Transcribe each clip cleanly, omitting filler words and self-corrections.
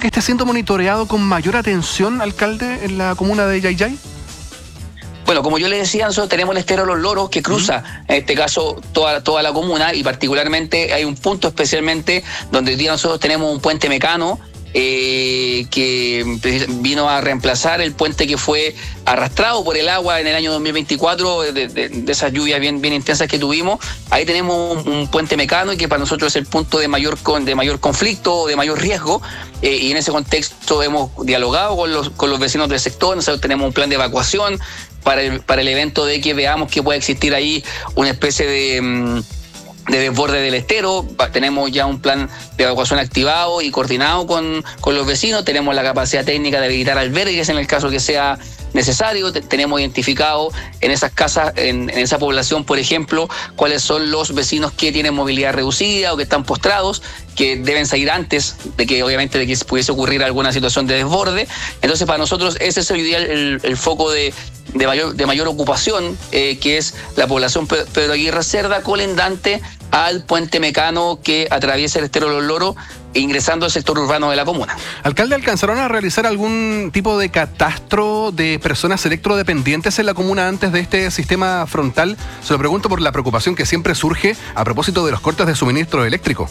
que esté siendo monitoreado con mayor atención, alcalde, en la comuna de Yayay? Bueno, como yo le decía, nosotros tenemos el estero Los Loros que cruza, en este caso, toda la comuna, y particularmente hay un punto especialmente donde hoy día nosotros tenemos un puente Mecano que vino a reemplazar el puente que fue arrastrado por el agua en el año 2024 de esas lluvias bien intensas que tuvimos. Ahí tenemos un puente Mecano y que para nosotros es el punto de mayor conflicto, de mayor riesgo, y en ese contexto hemos dialogado con los vecinos del sector. Nosotros tenemos un plan de evacuación para el evento de que veamos que puede existir ahí una especie de desborde del estero. Tenemos ya un plan de evacuación activado y coordinado con los vecinos. Tenemos la capacidad técnica de habilitar albergues en el caso que sea necesario. Tenemos identificado en esas casas, en esa población, por ejemplo, cuáles son los vecinos que tienen movilidad reducida o que están postrados, que deben salir antes de que pudiese ocurrir alguna situación de desborde. Entonces, para nosotros ese es hoy día el foco de mayor ocupación, que es la población Pedro Aguirre Cerda, colindante al puente Mecano que atraviesa el estero Los Loros, ingresando al sector urbano de la comuna. Alcalde, ¿alcanzaron a realizar algún tipo de catastro de personas electrodependientes en la comuna antes de este sistema frontal? Se lo pregunto por la preocupación que siempre surge a propósito de los cortes de suministro eléctrico.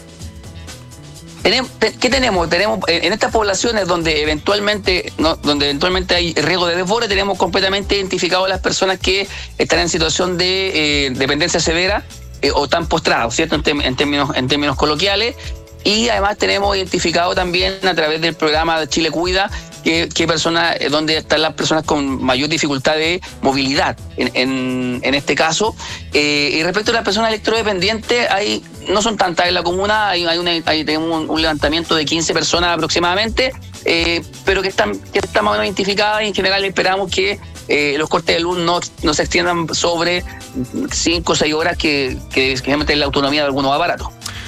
¿Qué tenemos? Tenemos en estas poblaciones donde eventualmente hay riesgo de desborde, tenemos completamente identificado a las personas que están en situación de dependencia severa o están postrados, ¿cierto? En términos coloquiales. Y además tenemos identificado también a través del programa Chile Cuida qué personas, donde están las personas con mayor dificultad de movilidad en este caso. Y respecto a las personas electrodependientes, no son tantas en la comuna, tenemos un levantamiento de 15 personas aproximadamente, pero que están más o menos identificadas, y en general esperamos que los cortes de luz no se extiendan sobre 5 o 6 horas, que generalmente es la autonomía de algunos aparatos.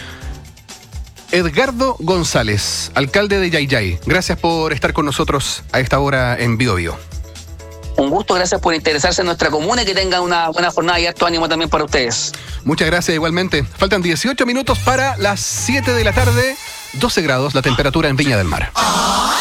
Edgardo González, alcalde de Yayay, gracias por estar con nosotros a esta hora en Bio Bio. Un gusto, gracias por interesarse en nuestra comuna y que tengan una buena jornada y harto ánimo también para ustedes. Muchas gracias igualmente. Faltan 18 minutos para las 7 de la tarde, 12 grados la temperatura en Viña del Mar.